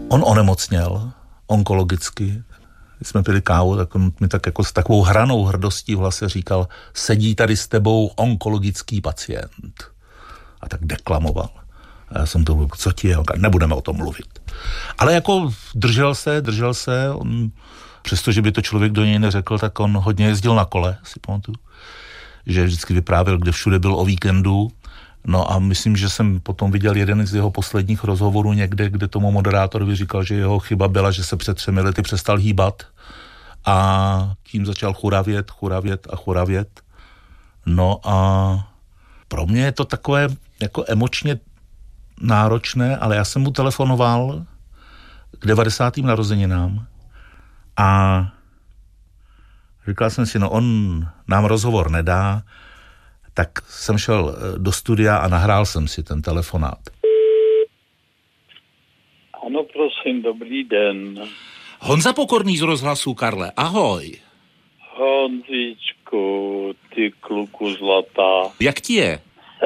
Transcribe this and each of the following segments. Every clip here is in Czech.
On onemocněl onkologicky. Když jsme pili kávu, tak on mi tak jako s takovou hranou hrdostí v hlase říkal, sedí tady s tebou onkologický pacient. A tak deklamoval. A já jsem to byl, co ti je? Nebudeme o tom mluvit. Ale jako držel se, on, přestože by to člověk do něj neřekl, tak on hodně jezdil na kole, si pamatuju. Že vždycky vyprávěl, kde všude byl o víkendu. No a myslím, že jsem potom viděl jeden z jeho posledních rozhovorů někde, kde tomu moderátorovi říkal, že jeho chyba byla, že se před 3 lety přestal hýbat a tím začal churavět. No a pro mě je to takové jako emočně náročné, ale já jsem mu telefonoval k 90. narozeninám a říkal jsem si, no on nám rozhovor nedá, tak jsem šel do studia a nahrál jsem si ten telefonát. Ano, prosím, dobrý den. Honza Pokorný z Rozhlasu, Karle, ahoj. Honzičku, ty kluku zlatá. Jak ti je?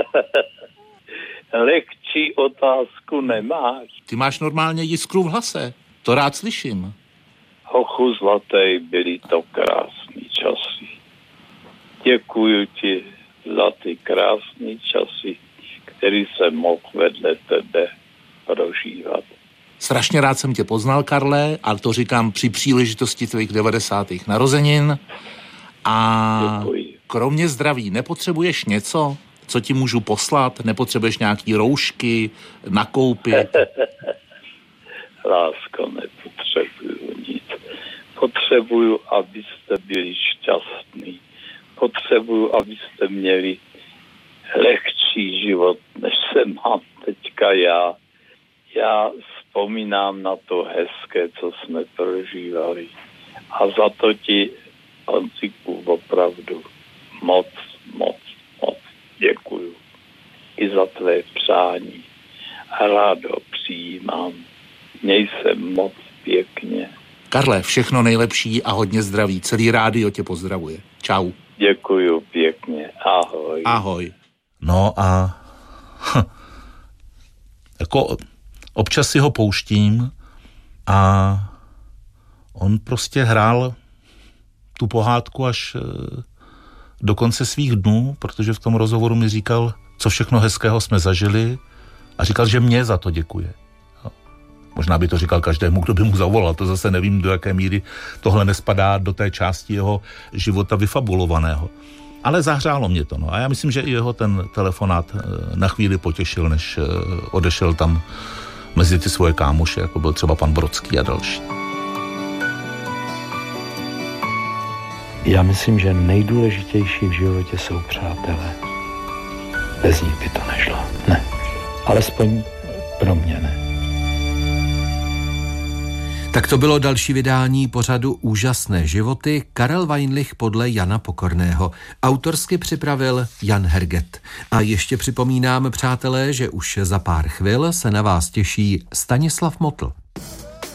Lehčí otázku nemáš. Ty máš normálně jiskru v hlase, to rád slyším. Hochu zlatý, byly to krásný časy. Děkuju ti za ty krásné časy, který jsem mohl vedle tebe prožívat. Strašně rád jsem tě poznal, Karle, ale to říkám při příležitosti tvých 90. narozenin. A děkuji. Kromě zdraví nepotřebuješ něco, co ti můžu poslat? Nepotřebuješ nějaký roušky, nakoupit? Lásko, nepotřebuju nic. Potřebuju, abyste byli šťastní. Potřebuju, abyste měli lehčí život, než jsem mám teďka já. Já vzpomínám na to hezké, co jsme prožívali. A za to ti, Honziku, opravdu moc děkuju. I za tvé přání. Rád ho přijímám. Měj se moc pěkně. Karle, všechno nejlepší a hodně zdraví. Celý rádio tě pozdravuje. Čau. Děkuju pěkně. Ahoj. Ahoj. No a jako občas si ho pouštím a on prostě hrál tu pohádku až do konce svých dnů, protože v tom rozhovoru mi říkal, co všechno hezkého jsme zažili a říkal, že mě za to děkuje. Možná by to říkal každému, kdo by mu zavolal, to zase nevím, do jaké míry tohle nespadá do té části jeho života vyfabulovaného. Ale zahřálo mě to, no. A já myslím, že i jeho ten telefonát na chvíli potěšil, než odešel tam mezi ty svoje kámoše, jako byl třeba pan Brodský a další. Já myslím, že nejdůležitější v životě jsou přátelé. Bez nich by to nešlo. Ne. Alespoň pro mě ne. Tak to bylo další vydání pořadu Úžasné životy. Karel Weinlich podle Jana Pokorného. Autorsky připravil Jan Herget. A ještě připomínám, přátelé, že už za pár chvil se na vás těší Stanislav Motl.